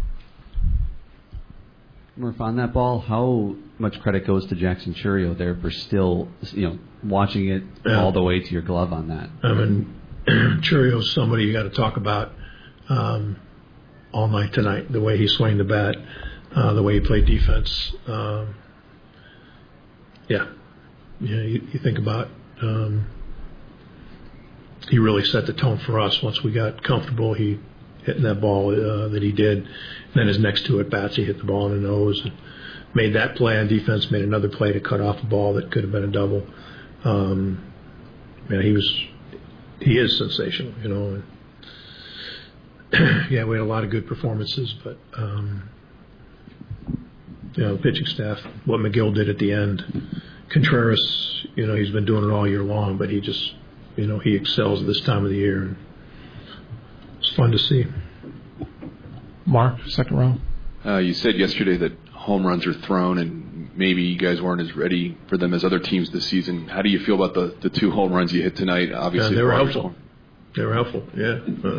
Murph, on that ball, how much credit goes to Jackson Chourio there for still, you know, watching it yeah. all the way to your glove on that? I mean, Chourio's somebody you got to talk about um, all night tonight. The way he swung the bat, uh, the way he played defense. Um, yeah, yeah. You, you think about. Um, he really set the tone for us once we got comfortable. He hitting that ball uh, that he did. And then his next two at bats, he hit the ball in the nose and made that play on defense, made another play to cut off a ball that could have been a double. Um, yeah, he was, he is sensational, you know. And yeah, we had a lot of good performances, but, um, you know, the pitching staff, what McGill did at the end. Contreras, you know, he's been doing it all year long, but he just, you know, he excels at this time of the year. And it's fun to see. Mark, second row. Uh, you said yesterday that home runs are thrown and maybe you guys weren't as ready for them as other teams this season. How do you feel about the, the two home runs you hit tonight? Obviously, yeah, they were Rogers helpful. Home. They were helpful, yeah. Uh,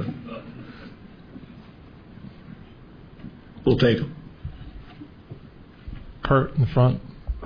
we'll take them. Kurt in the front.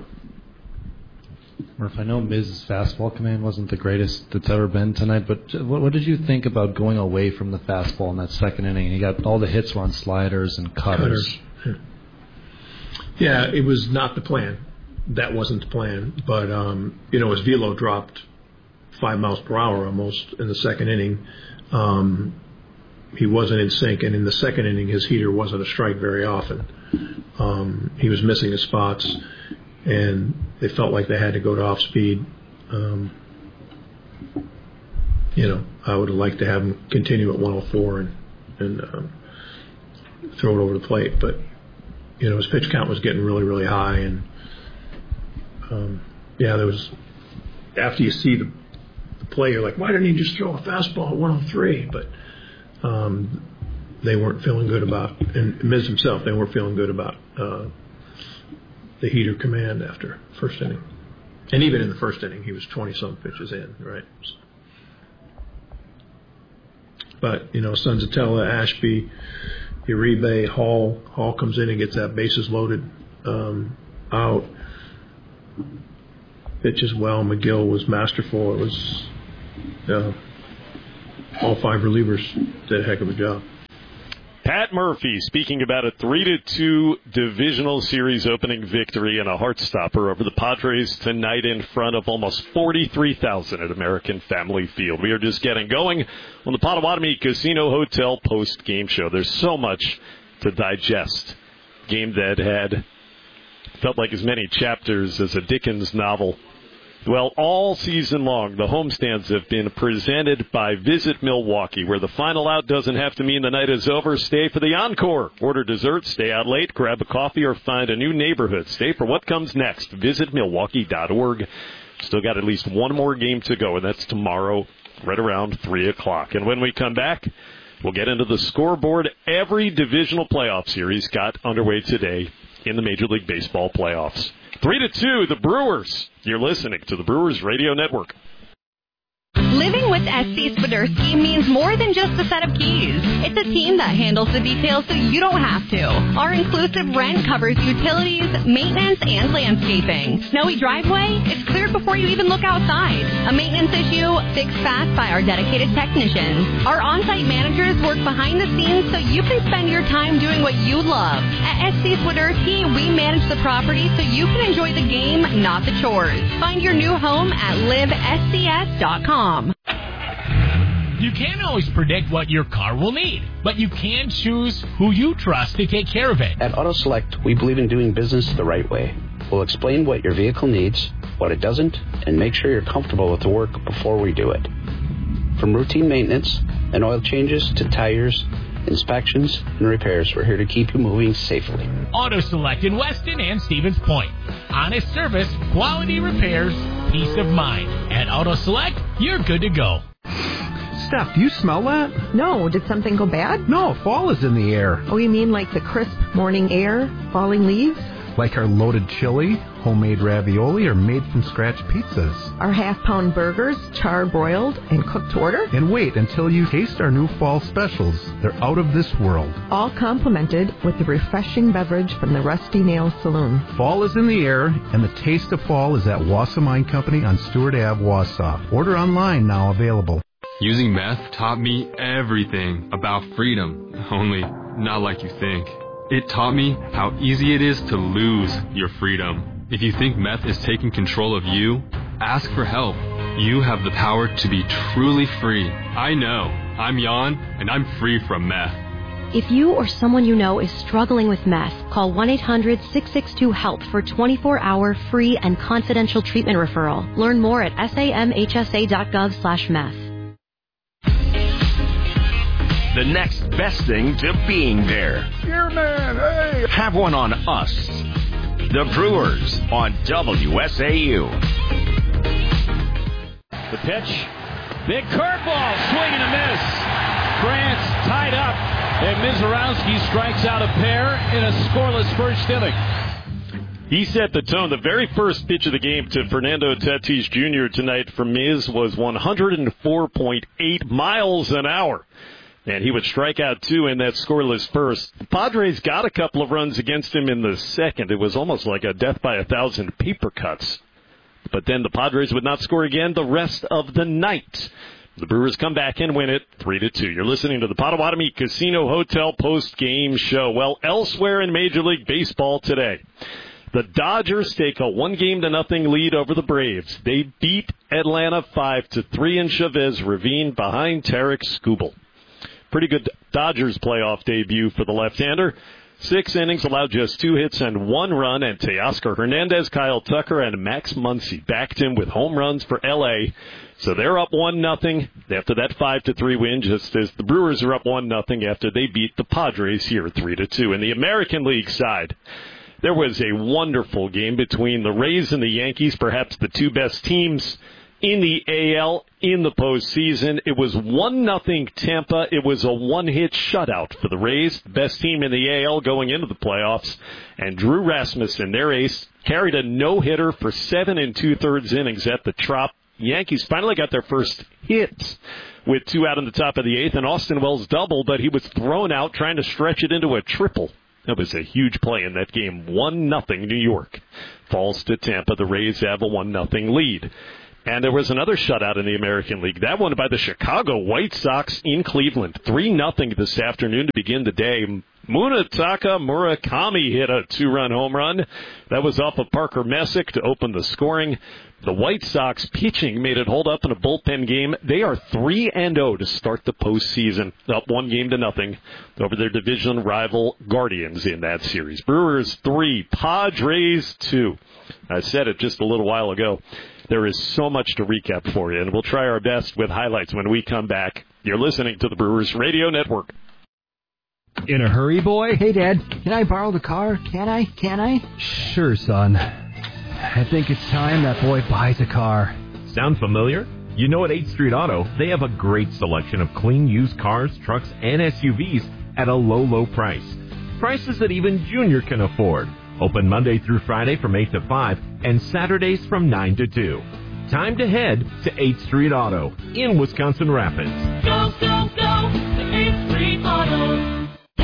Murph, I know Miz's fastball command wasn't the greatest that's ever been tonight, but what, what did you think about going away from the fastball in that second inning? He got all the hits were on sliders and cutters. cutters. Yeah. yeah, it was not the plan. That wasn't the plan. But, um, you know, his velo dropped five miles per hour almost in the second inning. Um, he wasn't in sync, and in the second inning, his heater wasn't a strike very often. Um, he was missing his spots. And they felt like they had to go to off speed. Um, you know, I would have liked to have him continue at one oh four and, and um, throw it over the plate. But, you know, his pitch count was getting really, really high. And, um, yeah, there was, after you see the, the play, you're like, why didn't he just throw a fastball at one oh three? But um, they weren't feeling good about, and Miz himself, they weren't feeling good about uh, the heater command after first inning. And even in the first inning, he was twenty-some pitches in, right? But, you know, Senzatella, Ashby, Uribe, Hall. Hall comes in and gets that bases loaded um, out. Pitches well. McGill was masterful. It was uh, all five relievers did a heck of a job. Pat Murphy speaking about a three to two divisional series opening victory and a heart-stopper over the Padres tonight in front of almost forty-three thousand at American Family Field. We are just getting going on the Potawatomi Casino Hotel post-game show. There's so much to digest. Game that had felt like as many chapters as a Dickens novel. Well, all season long, the homestands have been presented by Visit Milwaukee, where the final out doesn't have to mean the night is over. Stay for the encore. Order dessert, stay out late, grab a coffee, or find a new neighborhood. Stay for what comes next. Visit Milwaukee dot org. Still got at least one more game to go, and that's tomorrow right around three o'clock. And when we come back, we'll get into the scoreboard. Every divisional playoff series got underway today in the Major League Baseball playoffs. Three to two, the Brewers. You're listening to the Brewers Radio Network. Living with S C Swiderski means more than just a set of keys. It's a team that handles the details so you don't have to. Our inclusive rent covers utilities, maintenance, and landscaping. Snowy driveway? It's cleared before you even look outside. A maintenance issue? Fixed fast by our dedicated technicians. Our on-site managers work behind the scenes so you can spend your time doing what you love. At S C Swiderski, we manage the property so you can enjoy the game, not the chores. Find your new home at live S C S dot com. You can't always predict what your car will need, but you can choose who you trust to take care of it. At AutoSelect, we believe in doing business the right way. We'll explain what your vehicle needs, what it doesn't, and make sure you're comfortable with the work before we do it. From routine maintenance and oil changes to tires, inspections, and repairs, we're here to keep you moving safely. AutoSelect in Weston and Stevens Point. Honest service, quality repairs, peace of mind. At AutoSelect, you're good to go. Steph, do you smell that? No. Did something go bad? No, fall is in the air. Oh, you mean like the crisp morning air, falling leaves? Like our loaded chili, homemade ravioli, or made-from-scratch pizzas. Our half-pound burgers, char-broiled and cooked to order. And wait until you taste our new fall specials. They're out of this world. All complemented with the refreshing beverage from the Rusty Nail Saloon. Fall is in the air, and the taste of fall is at Wausau Mine Company on Stewart Avenue, Wausau. Order online now available. Using meth taught me everything about freedom, only not like you think. It taught me how easy it is to lose your freedom. If you think meth is taking control of you, ask for help. You have the power to be truly free. I know. I'm Jan, and I'm free from meth. If you or someone you know is struggling with meth, call one eight hundred six six two HELP for twenty-four hour free and confidential treatment referral. Learn more at samhsa dot gov slash meth. The next best thing to being there. Spearman, hey! Have one on us. The Brewers on W S A U. The pitch. Big curveball. Swing and a miss. France tied up. And Mizorowski strikes out a pair in a scoreless first inning. He set the tone. The very first pitch of the game to Fernando Tatis Junior tonight from Miz was one oh four point eight miles an hour. And he would strike out two in that scoreless first. The Padres got a couple of runs against him in the second. It was almost like a death by a thousand paper cuts. But then the Padres would not score again the rest of the night. The Brewers come back and win it three to two. You're listening to the Potawatomi Casino Hotel post-game show. Well, elsewhere in Major League Baseball today, the Dodgers take a one-game to nothing lead over the Braves. They beat Atlanta five to three in Chavez Ravine behind Tarek Skubal. Pretty good Dodgers playoff debut for the left-hander. Six innings, allowed just two hits and one run, and Teoscar Hernandez, Kyle Tucker, and Max Muncy backed him with home runs for L A. So they're up one nothing after that five to three win, just as the Brewers are up one nothing after they beat the Padres here three to two. In the American League side, there was a wonderful game between the Rays and the Yankees, perhaps the two best teams in the A L in the postseason. It was one nothing Tampa. It was a one-hit shutout for the Rays, the best team in the A L going into the playoffs. And Drew Rasmussen, their ace, carried a no-hitter for seven and two-thirds innings at the Trop. Yankees finally got their first hit with two out in the top of the eighth. And Austin Wells double, but he was thrown out trying to stretch it into a triple. That was a huge play in that game. one nothing New York falls to Tampa. The Rays have a one nothing lead. And there was another shutout in the American League. That one by the Chicago White Sox in Cleveland. three nothing this afternoon to begin the day. Munetaka Murakami hit a two-run home run. That was off of Parker Messick to open the scoring. The White Sox pitching made it hold up in a bullpen game. They are three and oh to start the postseason, up one game to nothing over their division rival Guardians in that series. Brewers three, Padres two. I said it just a little while ago. There is so much to recap for you, and we'll try our best with highlights when we come back. You're listening to the Brewers Radio Network. In a hurry, boy? Hey, Dad, can I borrow the car? Can I? Can I? Sure, son. I think it's time that boy buys a car. Sound familiar? You know, at eighth Street Auto, they have a great selection of clean used cars, trucks, and S U Vs at a low, low price. Prices that even Junior can afford. Open Monday through Friday from eight to five and Saturdays from nine to two. Time to head to eighth Street Auto in Wisconsin Rapids. Go, go, go to eighth Street Auto.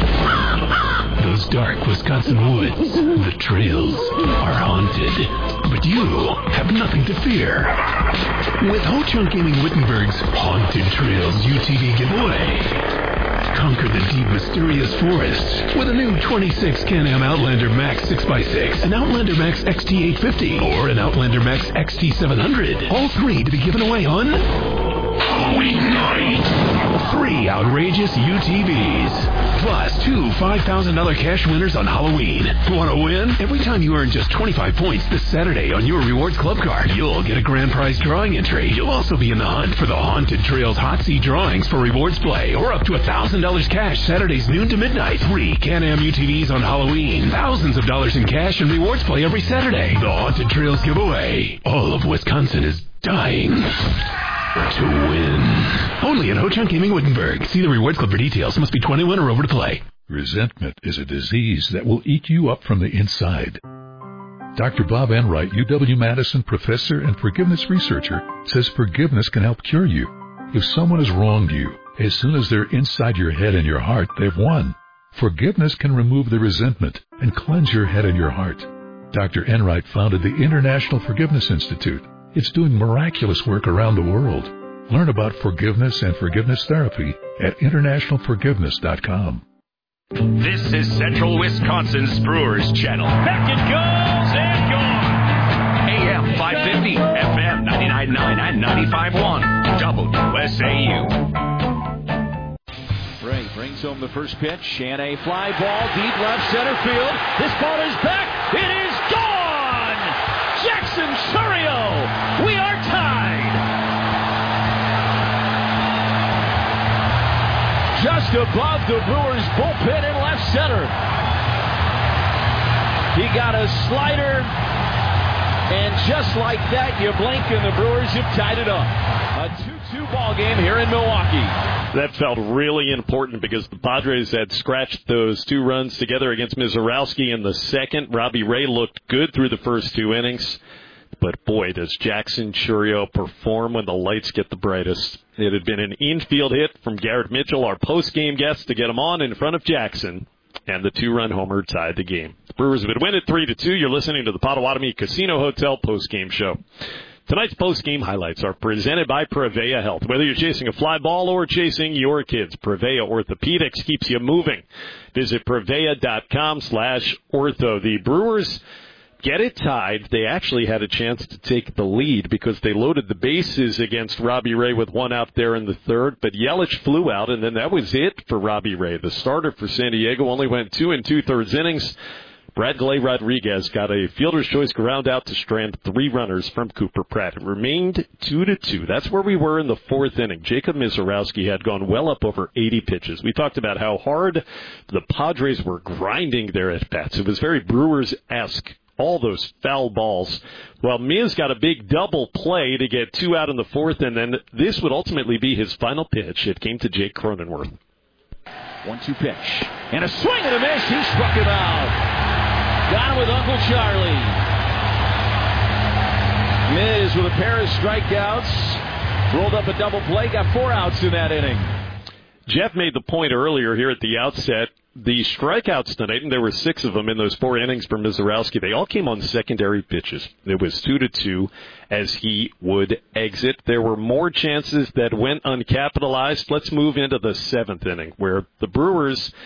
Those dark Wisconsin woods, the trails, are haunted. But you have nothing to fear. With Ho-Chunk Gaming Wittenberg's Haunted Trails U T V giveaway. Conquer the deep, mysterious forests with a new twenty-six Can-Am Outlander Max six by six, an Outlander Max X T eight fifty, or an Outlander Max X T seven hundred. All three to be given away on Halloween night. Three outrageous U T Vs. Plus two five thousand dollars cash winners on Halloween. Want to win? Every time you earn just twenty-five points this Saturday on your Rewards Club card, you'll get a grand prize drawing entry. You'll also be in the hunt for the Haunted Trails Hot Seat drawings for rewards play, or up to one thousand dollars cash Saturdays noon to midnight. Three Can-Am U T Vs on Halloween. Thousands of dollars in cash and rewards play every Saturday. The Haunted Trails giveaway. All of Wisconsin is dying to win. Only at Ho-Chunk Gaming Wittenberg. See the Rewards Club for details. Must be twenty-one or over to play. Resentment is a disease that will eat you up from the inside. Doctor Bob Enright, U W-Madison professor and forgiveness researcher, says forgiveness can help cure you. If someone has wronged you, as soon as they're inside your head and your heart, they've won. Forgiveness can remove the resentment and cleanse your head and your heart. Doctor Enright founded the International Forgiveness Institute. It's doing miraculous work around the world. Learn about forgiveness and forgiveness therapy at international forgiveness dot com. This is Central Wisconsin's Brewers Channel. Back it goes and gone. A M five fifty, F M ninety-nine point nine and ninety-five point one. W S A U. Bray brings home the first pitch and a fly ball deep left center field. This ball is back. It is gone. Jackson Chourio. We are tied. Just above the Brewers bullpen in left center. He got a slider, and just like that, you blink and the Brewers have tied it up. A two two ball game here in Milwaukee. That felt really important because the Padres had scratched those two runs together against Mizorowski in the second. Robbie Ray looked good through the first two innings. But, boy, does Jackson Chourio perform when the lights get the brightest. It had been an infield hit from Garrett Mitchell, our post-game guest, to get him on in front of Jackson. And the two-run homer tied the game. The Brewers would win it three to two. You're listening to the Potawatomi Casino Hotel post-game show. Tonight's post-game highlights are presented by Prevea Health. Whether you're chasing a fly ball or chasing your kids, Prevea Orthopedics keeps you moving. Visit Prevea.com slash ortho. The Brewers get it tied. They actually had a chance to take the lead because they loaded the bases against Robbie Ray with one out there in the third, but Yelich flew out, and then that was it for Robbie Ray. The starter for San Diego only went two and two-thirds innings. Brad Gley Rodriguez got a fielder's choice ground out to strand three runners from Cooper Pratt. It remained two to two. That's where we were in the fourth inning. Jacob Mizorowski had gone well up over eighty pitches. We talked about how hard the Padres were grinding their at-bats. It was very Brewers-esque. All those foul balls. Well, Miz got a big double play to get two out in the fourth, and then this would ultimately be his final pitch. It came to Jake Cronenworth. one two pitch. And a swing and a miss. He struck him out. Got him with Uncle Charlie. Miz with a pair of strikeouts Rolled up a double play, got four outs in that inning. Jeff made the point earlier here at the outset. The strikeouts tonight, and there were six of them in those four innings for Mizorowski, they all came on secondary pitches. It was two to two as he would exit. There were more chances that went uncapitalized. Let's move into the seventh inning, where the Brewers